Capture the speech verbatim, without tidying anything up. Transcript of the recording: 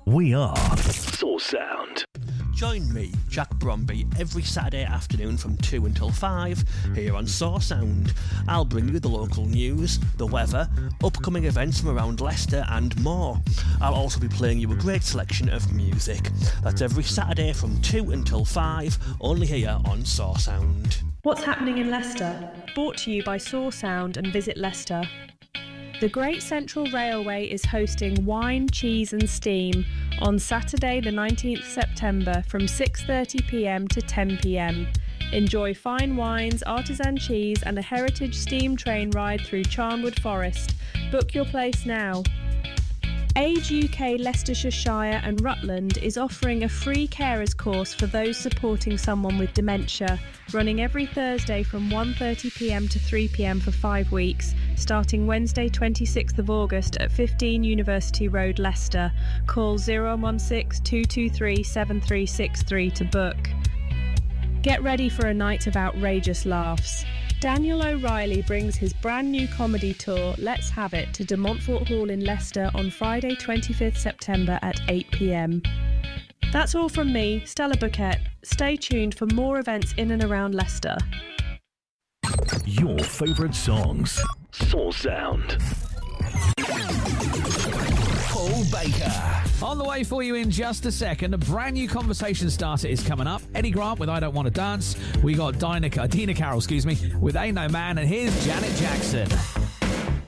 We are Source Sound. Join me, Jack Bromby, every Saturday afternoon from two until five here on Source Sound. I'll bring you the local news, the weather, upcoming events from around Leicester and more. I'll also be playing you a great selection of music. That's every Saturday from two until five, only here on Source Sound. What's happening in Leicester? Brought to you by Source Sound and Visit Leicester. The Great Central Railway is hosting Wine, Cheese and Steam on Saturday the nineteenth of September from six thirty p m to ten p m. Enjoy fine wines, artisan cheese and a heritage steam train ride through Charnwood Forest. Book your place now. Age U K Leicestershire Shire and Rutland is offering a free carers course for those supporting someone with dementia, running every Thursday from one thirty p m to three p m for five weeks, starting Wednesday twenty-sixth of August at fifteen University Road, Leicester. Call zero one six, two two three, seven three six three to book. Get ready for a night of outrageous laughs. Daniel O'Reilly brings his brand new comedy tour, Let's Have It, to De Montfort Hall in Leicester on Friday twenty-fifth September at eight p m. That's all from me, Stella Bouquet. Stay tuned for more events in and around Leicester. Your favourite songs. Source Sound. Paul Baker. On the way for you in just a second. A brand new conversation starter is coming up. Eddie Grant with I Don't Want to Dance. We got Dina, Dina Carroll, excuse me, with Ain't No Man. And here's Janet Jackson.